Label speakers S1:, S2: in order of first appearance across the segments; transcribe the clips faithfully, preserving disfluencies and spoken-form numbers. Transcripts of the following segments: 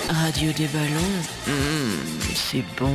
S1: Radio des ballons, mmh, c'est bon.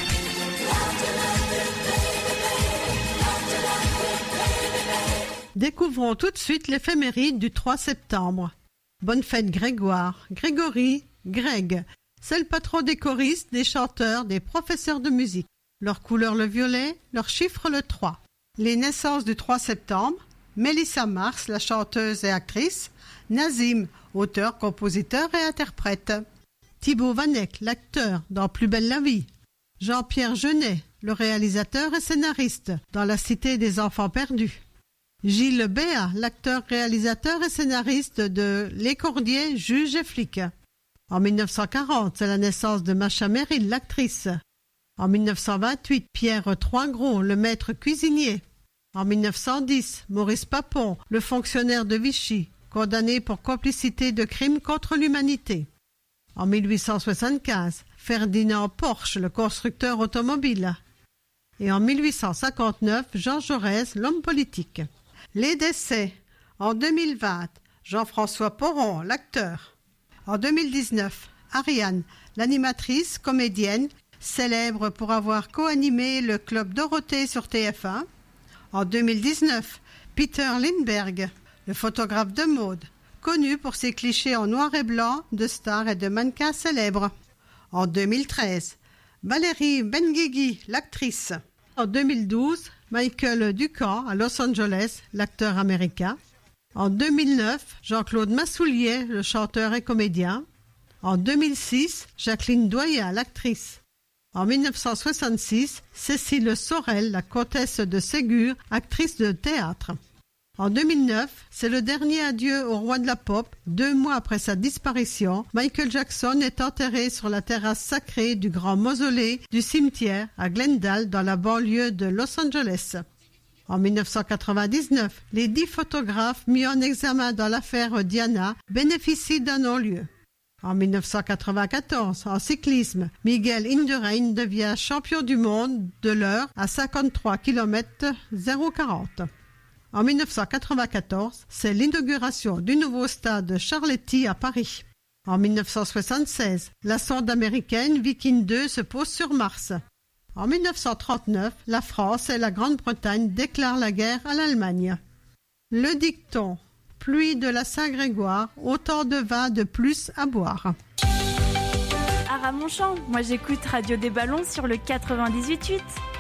S2: Découvrons tout de suite l'éphéméride du trois septembre. Bonne fête Grégoire, Grégory, Greg. C'est le patron des choristes, des chanteurs, des professeurs de musique. Leur couleur le violet, leur chiffre le trois. Les naissances du trois septembre. Mélissa Mars, la chanteuse et actrice. Nazim, auteur, compositeur et interprète. Thibaut Vanek, l'acteur, dans Plus belle la vie. Jean-Pierre Jeunet, le réalisateur et scénariste, dans La cité des enfants perdus. Gilles Béat, l'acteur, réalisateur et scénariste de Les Cordiers, juge et flic. En mille neuf cent quarante, c'est la naissance de Macha Merrill, l'actrice. En mille neuf cent vingt-huit, Pierre Troingros, le maître cuisinier. En mille neuf cent dix, Maurice Papon, le fonctionnaire de Vichy, condamné pour complicité de crimes contre l'humanité. En mille huit cent soixante-quinze, Ferdinand Porsche, le constructeur automobile. Et en mille huit cent cinquante-neuf, Jean Jaurès, l'homme politique. Les décès. En deux mille vingt, Jean-François Poron, l'acteur. En deux mille dix-neuf, Ariane, l'animatrice, comédienne, célèbre pour avoir co-animé le Club Dorothée sur T F un. En deux mille dix-neuf, Peter Lindbergh, le photographe de mode, connu pour ses clichés en noir et blanc de stars et de mannequins célèbres. En deux mille treize, Valérie Benguigui, l'actrice. En deux mille douze, Michael Duncan à Los Angeles, l'acteur américain. En deux mille neuf, Jean-Claude Massoulier, le chanteur et comédien. En deux mille six, Jacqueline Doyen, l'actrice. En mille neuf cent soixante-six, Cécile Sorel, la comtesse de Ségur, actrice de théâtre. En deux mille neuf, c'est le dernier adieu au roi de la pop. Deux mois après sa disparition, Michael Jackson est enterré sur la terrasse sacrée du grand mausolée du cimetière à Glendale dans la banlieue de Los Angeles. En mille neuf cent quatre-vingt-dix-neuf, les dix photographes mis en examen dans l'affaire Diana bénéficient d'un non-lieu. En mille neuf cent quatre-vingt-quatorze, en cyclisme, Miguel Indurain devient champion du monde de l'heure à cinquante-trois kilomètres zéro quarante. En mille neuf cent quatre-vingt-quatorze, c'est l'inauguration du nouveau stade Charletti à Paris. En mille neuf cent soixante-seize, la sonde américaine Viking deux se pose sur Mars. En mille neuf cent trente-neuf, la France et la Grande-Bretagne déclarent la guerre à l'Allemagne. Le dicton « Pluie de la Saint-Grégoire, autant de vin de plus à boire ».
S3: À Ramonchamp, moi j'écoute Radio des Ballons sur le quatre-vingt-dix-huit virgule huit.